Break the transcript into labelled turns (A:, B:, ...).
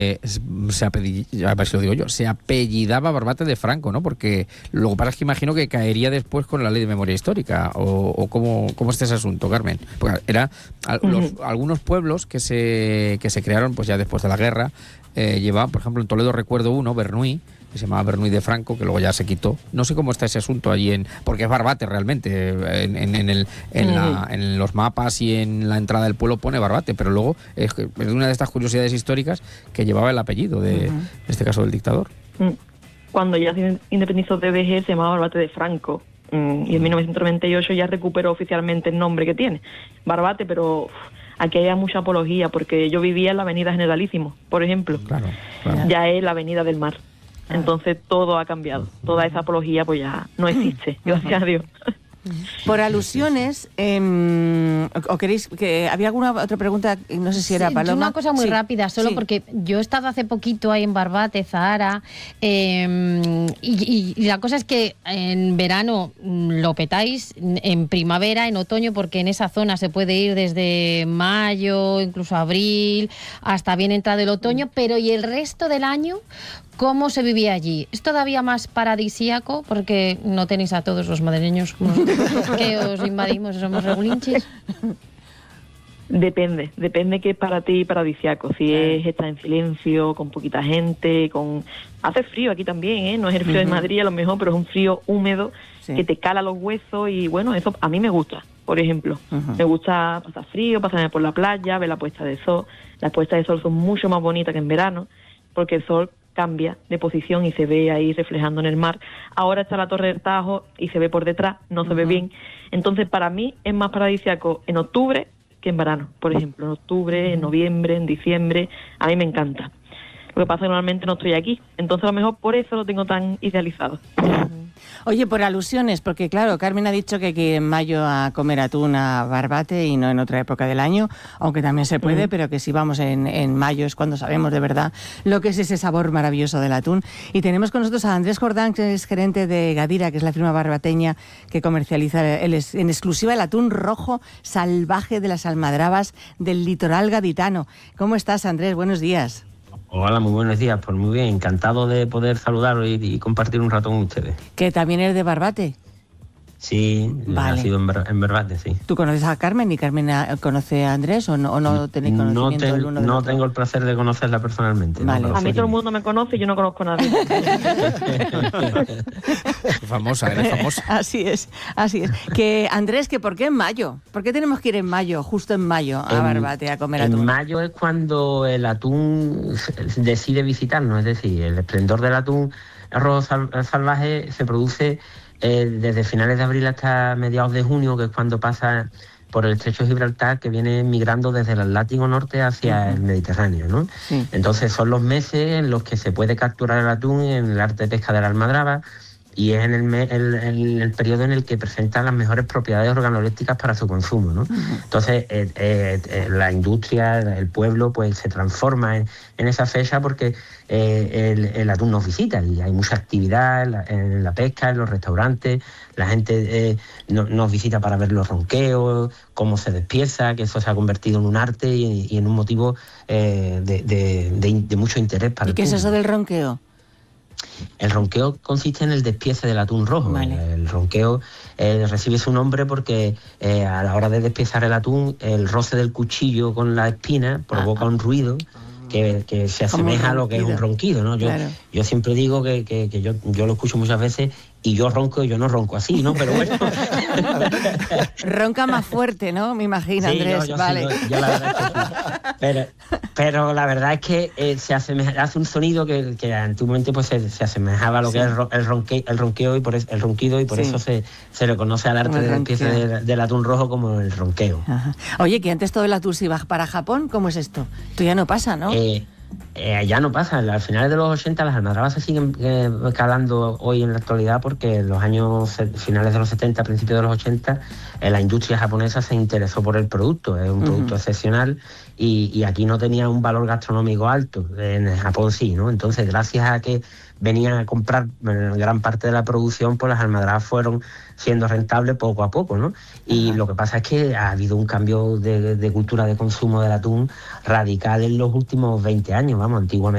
A: a ver si lo digo yo, se apellidaba Barbate de Franco, ¿no? Porque lo que pasa es que imagino que caería después con la ley de memoria histórica, o cómo está ese asunto, Carmen. Porque algunos pueblos que se crearon pues ya después de la guerra, llevaban, por ejemplo, en Toledo recuerdo uno, Bernuy, que se llamaba Bernuy de Franco, que luego ya se quitó. No sé cómo está ese asunto allí, porque es Barbate realmente, en los mapas y en la entrada del pueblo pone Barbate, pero luego es una de estas curiosidades históricas que llevaba el apellido en este caso del dictador.
B: Cuando ya se independizó de BG se llamaba Barbate de Franco, y en 1998 ya recuperó oficialmente el nombre que tiene, Barbate, pero aquí hay mucha apología, porque yo vivía en la avenida Generalísimo, por ejemplo. Claro. Ya es la avenida del mar. Entonces todo ha cambiado. Toda esa apología pues ya no existe, gracias a Dios.
C: Por alusiones, ¿o queréis que había alguna otra pregunta? No sé si era Paloma.
D: Una cosa muy rápida, solo porque yo he estado hace poquito ahí en Barbate, Zahara, y la cosa es que en verano lo petáis, en primavera, en otoño, porque en esa zona se puede ir desde mayo, incluso abril, hasta bien entrado el otoño, pero ¿y el resto del año? ¿Cómo se vivía allí? ¿Es todavía más paradisíaco? Porque no tenéis a todos los madrileños que os invadimos, somos regulinchis.
B: Depende qué es para ti paradisíaco. Si es estar en silencio, con poquita gente, hace frío aquí también, no es el frío de Madrid a lo mejor, pero es un frío húmedo que te cala los huesos, y bueno, eso a mí me gusta, por ejemplo. Me gusta pasar frío, pasarme por la playa, ver la puesta de sol. Las puestas de sol son mucho más bonitas que en verano, porque el sol cambia de posición y se ve ahí reflejando en el mar. Ahora está la Torre del Tajo y se ve por detrás, no se ve bien. Entonces, para mí es más paradisíaco en octubre que en verano. Por ejemplo, en octubre, en noviembre, en diciembre, a mí me encanta. Lo que pasa es que normalmente no estoy aquí, entonces a lo mejor por eso lo tengo tan idealizado.
C: Oye, por alusiones, porque claro, Carmen ha dicho que hay que ir en mayo a comer atún a Barbate y no en otra época del año, aunque también se puede, pero que si vamos en mayo es cuando sabemos de verdad lo que es ese sabor maravilloso del atún. Y tenemos con nosotros a Andrés Jordán, que es gerente de Gadira, que es la firma barbateña que comercializa en exclusiva el atún rojo salvaje de las almadrabas del litoral gaditano. ¿Cómo estás, Andrés? Buenos días.
E: Hola, muy buenos días. Pues muy bien, encantado de poder saludaros y compartir un rato con ustedes.
C: ¿Que también eres de Barbate?
E: Sí, nacido en Barbate, sí.
C: ¿Tú conoces a Carmen y Carmen conoce a Andrés o no tenéis conocimiento del uno del otro?
E: No tengo el placer de conocerla personalmente.
C: Vale.
B: A mí todo el mundo me conoce y yo no conozco a nadie.
A: Famosa, eres famosa.
C: Así es. Que Andrés, ¿que por qué en mayo? ¿Por qué tenemos que ir en mayo, justo en mayo, a Barbate a comer atún?
E: En mayo es cuando el atún decide visitarnos, es decir, el esplendor del atún rojo salvaje se produce desde finales de abril hasta mediados de junio, que es cuando pasa por el estrecho de Gibraltar, que viene migrando desde el Atlántico Norte hacia el Mediterráneo, ¿no? Sí. Entonces son los meses en los que se puede capturar el atún en el arte de pesca de la almadraba, y es en el periodo en el que presenta las mejores propiedades organolépticas para su consumo, ¿no? Entonces la industria, el pueblo, pues se transforma en esa fecha, porque el atún nos visita y hay mucha actividad en la pesca, en los restaurantes. La gente nos visita para ver los ronqueos, cómo se despieza, que eso se ha convertido en un arte y en un motivo de mucho interés para el público.
C: ¿Y qué es eso del ronqueo?
E: El ronqueo consiste en el despiece del atún rojo. Vale. El ronqueo recibe su nombre porque a la hora de despiezar el atún, el roce del cuchillo con la espina provoca un ruido que se asemeja a lo que es un ronquido, ¿no? Yo siempre digo que yo lo escucho muchas veces, y yo ronco, yo no ronco así, ¿no? Pero bueno.
C: Ronca más fuerte, ¿no? Me imagino, sí, Andrés.
E: Yo
C: vale.
E: Sí, yo la verdad es que sí. Pero la verdad es que hace un sonido que antiguamente pues se asemejaba a lo que es el ronqueo y por eso, el ronquido, y por eso se le conoce al arte del despiece del atún rojo como el ronqueo.
C: Ajá. Oye, que antes todo el atún se iba para Japón, ¿cómo es esto? Esto ya no pasa, ¿no?
E: Ya no pasa. A finales de los 80 las almadrabas se siguen calando hoy en la actualidad, porque en los años finales de los 70, principios de los 80, la industria japonesa se interesó por el producto. Es un producto excepcional y aquí no tenía un valor gastronómico alto. En Japón sí, ¿no? Entonces, gracias a que venían a comprar gran parte de la producción, pues las almadrabas fueron siendo rentables poco a poco, ¿no? Y lo que pasa es que ha habido un cambio de cultura de consumo del atún radical en los últimos 20 años, vamos, antiguamente